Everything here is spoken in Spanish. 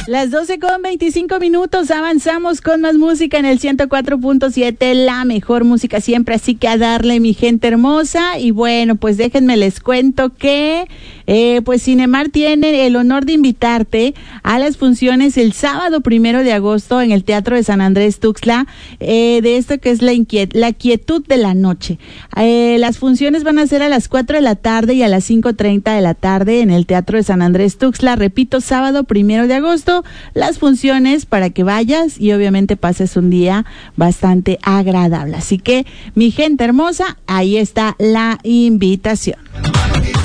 Las 12:25, avanzamos con más música en el 104.7, la mejor música siempre, así que a darle, mi gente hermosa. Y bueno, pues déjenme les cuento que pues Cinemar tiene el honor de invitarte a las funciones el sábado 1 de agosto en el Teatro de San Andrés Tuxtla, de esto que es la quietud de la noche. Las funciones van a ser a las 4 de la tarde y a las 5:30 de la tarde en el Teatro de San Andrés Tuxtla. Repito, sábado 1 de agosto, las funciones para que vayas y obviamente pases un día bastante agradable. Así que, mi gente hermosa, ahí está la invitación.